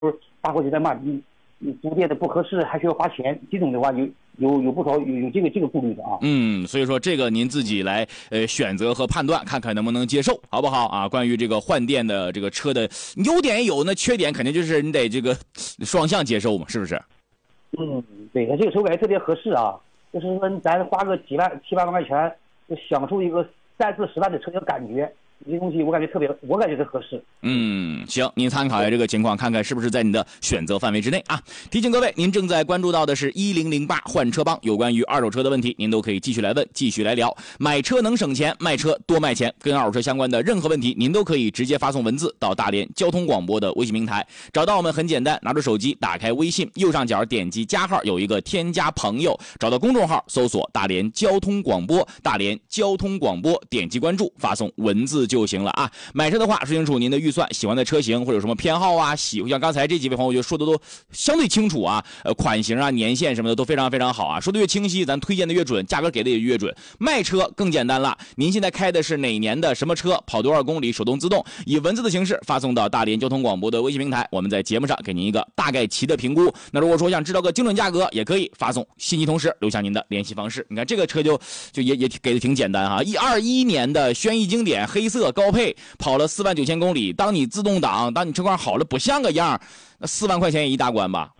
大伙就在骂你租店的不合适，还需要花钱，这种的话有不少有这个顾虑的啊。 所以说这个您自己来选择和判断，看看能不能接受，好不好啊？关于这个换电的这个车的优点也有，那缺点肯定就是你得这个双向接受嘛，是不是？ 对，它这个手感特别合适啊，就是说咱花个7、8万块钱，就享受一个30-40万的车的感觉。这东西我感觉是合适。 行，您参考一下这个情况，看看是不是在你的选择范围之内啊。提醒各位，您正在关注到的是1008换车帮，有关于二手车的问题，您都可以继续来问，继续来聊。买车能省钱，卖车多卖钱，跟二手车相关的任何问题，您都可以直接发送文字到大连交通广播的微信平台，找到我们很简单，拿出手机打开微信，右上角点击加号，有一个添加朋友，找到公众号，搜索大连交通广播，大连交通广播，点击关注，发送文字就行了啊。买车的话，说清楚您的预算、喜欢的车型或者有什么偏好啊，像刚才这几位朋友我觉得说的都相对清楚啊，款型啊、年限什么的都非常非常好啊，说的越清晰，咱推荐的越准，价格给的也越准。卖车更简单了，您现在开的是哪年的什么车，跑多少公里，手动自动，以文字的形式发送到大连交通广播的微信平台，我们在节目上给您一个大概齐的评估。那如果说想知道个精准价格，也可以发送信息，同时留下您的联系方式。你看这个车就也给的挺简单哈，2021年的轩逸经典黑色高配，跑了4万9千公里。当你自动挡，当你车况好了不像个样，那4万块钱也一大关吧？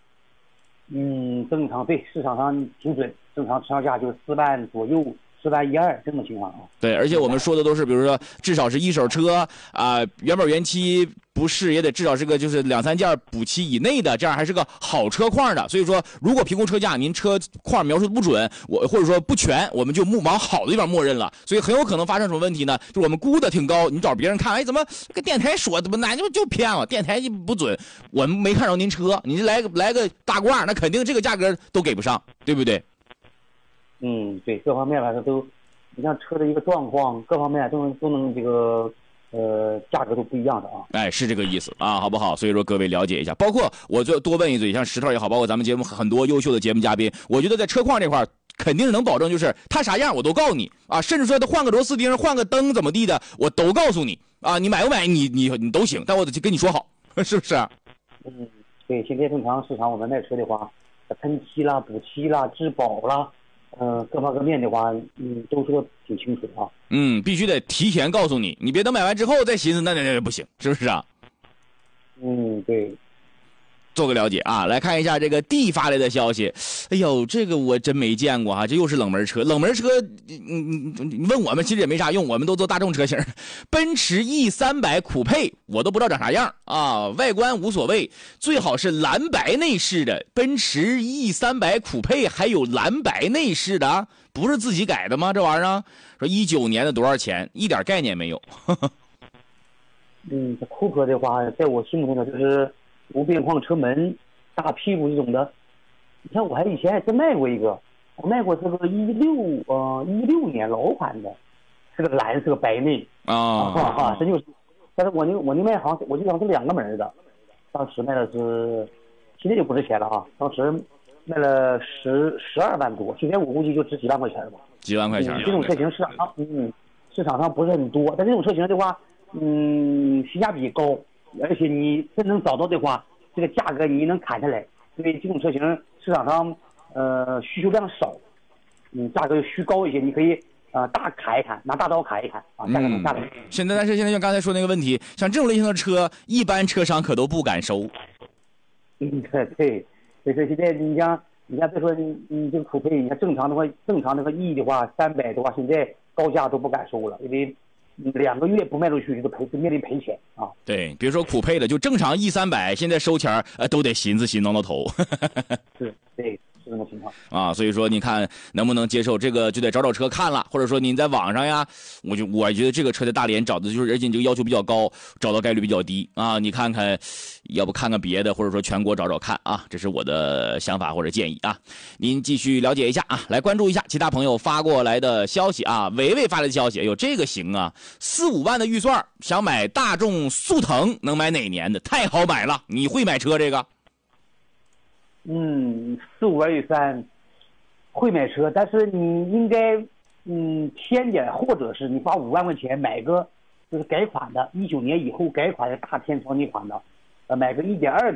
正常，对，市场上挺准，正常车价就4万左右，4万1、2这种情况啊。 对，而且我们说的都是，比如说至少是一手车啊，原本原漆不是也得至少是个就是2、3件补漆以内的，这样还是个好车况的。所以说，如果评估车价您车况描述的不准，或者说不全，我们就往好的地方默认了。所以很有可能发生什么问题呢？就我们估的挺高，你找别人看，哎，怎么跟电台说怎么那就偏了？电台不准，我们没看着您车，你来个大褂，那肯定这个价格都给不上，对不对？ 对，各方面来说都，你像车的一个状况，各方面都能这个。价格都不一样的啊， 哎，是这个意思啊，好不好？所以说各位了解一下，包括我就多问一嘴，像石头也好，包括咱们节目很多优秀的节目嘉宾，我觉得在车况这块肯定是能保证，就是他啥样我都告诉你啊，甚至说他换个螺丝钉、换个灯怎么地的，我都告诉你啊，你买不买你都行，但我得跟你说好，是不是？ 对，现在正常市场我们卖车的话，喷漆啦、补漆啦、质保啦。各方各面的话，都说挺清楚的啊。 必须得提前告诉你，你别等买完之后再寻思，那不行，是不是啊？ 对。 做个了解啊，来看一下这个 D 发来的消息。哎呦，这个我真没见过哈，这又是冷门车。冷门车，你问我们其实也没啥用，我们都做大众车型。奔驰 E300 酷配，我都不知道长啥样啊，外观无所谓，最好是蓝白内饰的。奔驰 E300 酷配还有蓝白内饰的，不是自己改的吗？这玩意儿说19年的多少钱，一点概念没有。 这酷配的话，在我心目中呢，就是无边框车门、大屁股这种的。你看，我以前还真卖过一个，我卖过这个16年老款的，是个蓝色白内这就是。但是我那卖好像我记得好像是2个门的，当时卖的是，现在就不值钱了啊，当时卖了12万多，现在我估计就值几万块钱吧。 几万块钱。 这种车型市场上不是很多，但这种车型的话，性价比高。而且你真能找到的话，这个价格你能砍下来，因为这种车型市场上需求量少，价格就虚高一些，你可以大砍一砍，拿大刀砍一砍啊，价格能下来。 现在像刚才说那个问题，像这种类型的车，一般车商可都不敢收。 对，所以说现在你像再说你这个酷配，你看正常那个E的话，300的话，现在高价都不敢收了，因为2个月不卖出去就面临赔钱啊！ 对，别说酷配了，就正常 E300，现在收钱都得寻思挠头。 是，对，是这种情况啊。所以说，你看能不能接受这个，就得找车看了，或者说您在网上呀，我觉得这个车在大连找的就是，而且你这个要求比较高，找到概率比较低啊。你看看，要不看看别的，或者说全国找看啊，这是我的想法或者建议啊。您继续了解一下啊，来关注一下其他朋友发过来的消息啊。维维发来的消息，哎呦，这个行啊，4、5万的预算想买大众速腾，能买哪年的？太好买了，你会买车这个 ？4、5万预算会买车，但是你应该添点，或者是你花5万块钱买个就是改款的，19年以后改款的大天窗那款的， 买个1.2